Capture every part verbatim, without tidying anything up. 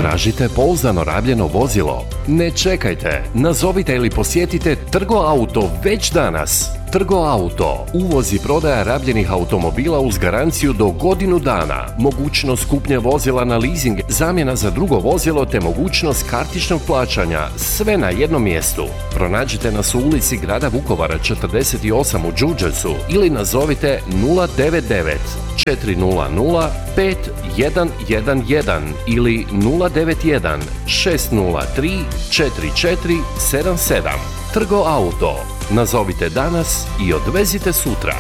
Tražite pouzdano rabljeno vozilo? Ne čekajte, nazovite ili posjetite Trgo Auto već danas. Trgo Auto, uvoz i prodaja rabljenih automobila uz garanciju do godinu dana, mogućnost kupnje vozila na leasing, zamjena za drugo vozilo te mogućnost kartičnog plaćanja, sve na jednom mjestu. Pronađite nas u ulici Grada Vukovara četrdeset osam u Đurđevcu ili nazovite nula devet devet četiri nula nula pet jedan jedan jedan ili nula devet jedan šest nula tri četiri četiri sedam sedam. Trgo Auto. Nazovite danas i odvezite sutra.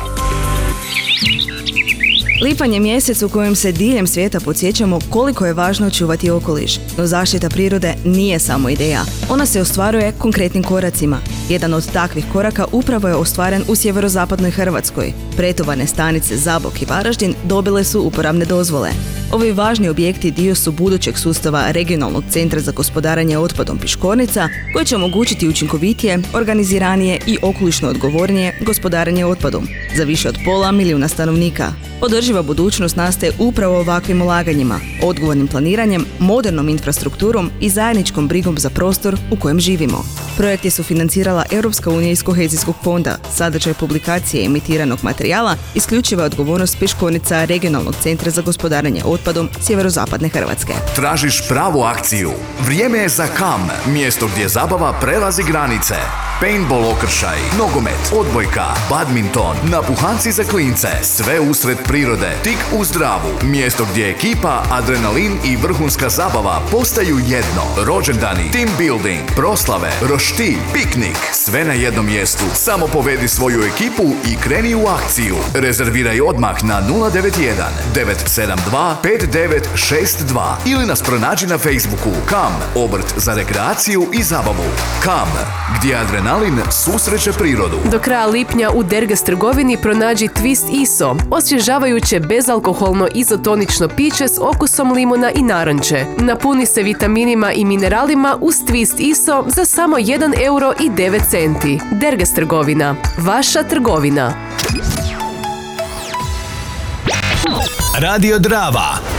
Lipanj je mjesec u kojem se diljem svijeta podsjećamo koliko je važno čuvati okoliš. No zaštita prirode nije samo ideja. Ona se ostvaruje konkretnim koracima. Jedan od takvih koraka upravo je ostvaren u sjeverozapadnoj Hrvatskoj. Pretovarne stanice Zabok i Varaždin dobile su uporabne dozvole. Ovi važni objekti dio su budućeg sustava Regionalnog centra za gospodarenje otpadom Piškornica, koji će omogućiti učinkovitije, organiziranije i okolišno odgovornije gospodarenje otpadom za više od pola milijuna stanovnika. Održiva budućnost nastaje upravo ovakvim ulaganjima, odgovornim planiranjem, modernom infrastrukturom i zajedničkom brigom za prostor u kojem živimo. Projekt je sufinancirala Europska unija iz Kohezijskog fonda. Sadržaj publikacije emitiranog materijala isključiva odgovornost Piškornica Regionalnog centra za gospodarenje otpadom sjeverozapadne Hrvatske. Tražiš pravu akciju? Vrijeme je za Kam, mjesto gdje zabava prelazi granice. Paintball okršaj, nogomet, odbojka, badminton, napuhanci za klince, sve usred prirode, tik uz Dravu. Mjesto gdje ekipa, adrenalin i vrhunska zabava postaju jedno. Rođendani, team building, proslave, roštilj, piknik, sve na jednom mjestu. Samo povedi svoju ekipu i kreni u akciju. Rezerviraj odmah na nula devet jedan devet sedam dva pet devet šest dva ili nas pronađi na Facebooku. Kam, obrt za rekreaciju i zabavu. Kam, gdje adrenalin susreće prirodu. Do kraja lipnja u Dergas trgovini pronađi Twist I S O, osvježavajuće bezalkoholno izotonično piće s okusom limuna i naranče. Napuni se vitaminima i mineralima uz Twist I S O za samo jedan euro i devet centi. Dergas trgovina. Vaša trgovina. Radio Drava.